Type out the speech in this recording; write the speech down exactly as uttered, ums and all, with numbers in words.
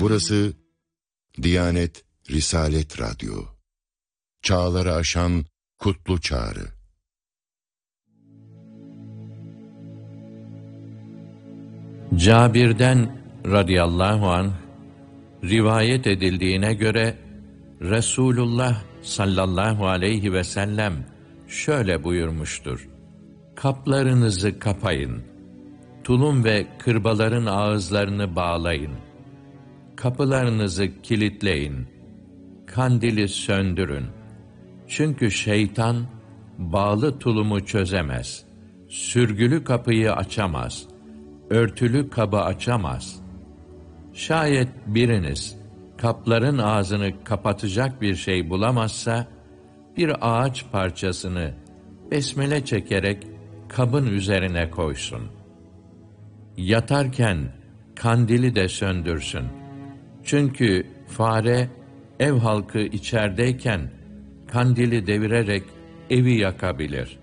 Burası Diyanet Risalet Radyo. Çağları aşan kutlu çağrı. Cabir'den radıyallahu anh rivayet edildiğine göre Resulullah sallallahu aleyhi ve sellem şöyle buyurmuştur: Kaplarınızı kapayın, tulum ve kırbaların ağızlarını bağlayın, kapılarınızı kilitleyin, kandili söndürün. Çünkü şeytan bağlı tulumu çözemez, sürgülü kapıyı açamaz, örtülü kabı açamaz. Şayet biriniz kapların ağzını kapatacak bir şey bulamazsa, bir ağaç parçasını besmele çekerek kabın üzerine koysun. Yatarken kandili de söndürsün. Çünkü fare ev halkı içerideyken kandili devirerek evi yakabilir.